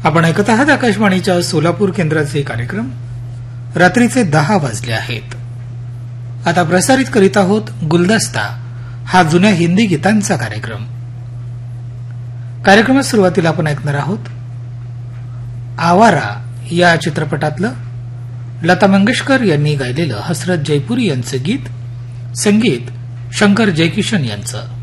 आपण ऐकत आहात आकाशवाणीच्या सोलापूर केंद्राचे कार्यक्रम. रात्रीचे 10 वाजले आहेत. आता प्रसारित करीत आहोत गुलदस्ता हा जुन्या हिंदी गीतांचा कार्यक्रम. कार्यक्रमात सुरुवातीला आपण ऐकणार आहोत आवारा या चित्रपटातलं लता मंगेशकर यांनी गायलेलं हसरत जयपुरी यांचं गीत, संगीत शंकर जयकिशन यांचं.